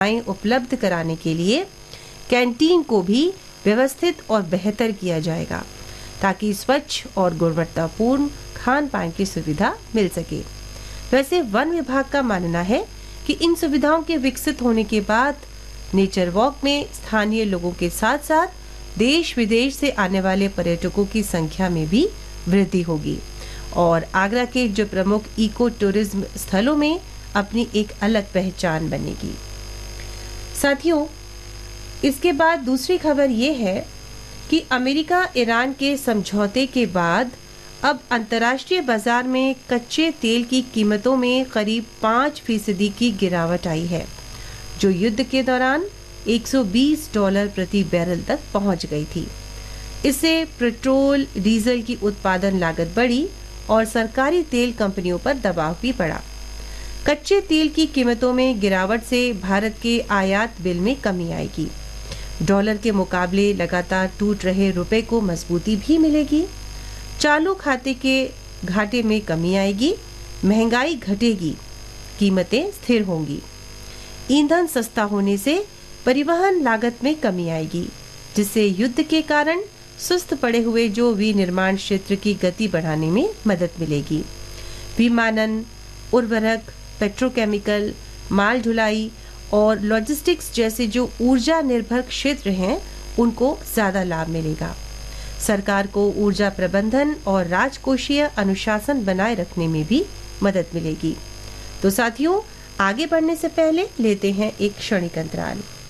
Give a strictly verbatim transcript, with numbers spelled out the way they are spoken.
उपलब्ध कराने के लिए कैंटीन को भी व्यवस्थित और बेहतर किया जाएगा ताकि स्वच्छ और गुणवत्तापूर्ण खान पान की सुविधा मिल सके। वैसे वन विभाग का मानना है कि इन सुविधाओं के विकसित होने के बाद नेचर वॉक में स्थानीय लोगों के साथ साथ देश विदेश से आने वाले पर्यटकों की संख्या में भी वृद्धि होगी और आगरा के जो प्रमुख इको टूरिज्म स्थलों में अपनी एक अलग पहचान बनेगी। साथियों, इसके बाद दूसरी खबर ये है कि अमेरिका ईरान के समझौते के बाद अब अंतर्राष्ट्रीय बाजार में कच्चे तेल की कीमतों में करीब पाँच फीसदी की गिरावट आई है, जो युद्ध के दौरान एक सौ बीस डॉलर प्रति बैरल तक पहुंच गई थी। इससे पेट्रोल डीजल की उत्पादन लागत बढ़ी और सरकारी तेल कंपनियों पर दबाव भी पड़ा। कच्चे तेल की कीमतों में गिरावट से भारत के आयात बिल में कमी आएगी। डॉलर के मुकाबले लगातार टूट रहे रुपए को मजबूती भी मिलेगी। चालू खाते के घाटे में कमी आएगी, महंगाई घटेगी, कीमतें स्थिर होंगी। ईंधन सस्ता होने से परिवहन लागत में कमी आएगी, जिससे युद्ध के कारण सुस्त पड़े हुए जो विनिर्माण क्षेत्र की गति बढ़ाने में मदद मिलेगी। विमानन, उर्वरक, पेट्रोकेमिकल, माल ढुलाई और लॉजिस्टिक्स जैसे जो ऊर्जा निर्भर क्षेत्र हैं, उनको ज्यादा लाभ मिलेगा। सरकार को ऊर्जा प्रबंधन और राजकोषीय अनुशासन बनाए रखने में भी मदद मिलेगी। तो साथियों, आगे बढ़ने से पहले लेते हैं एक क्षणिक अंतराल।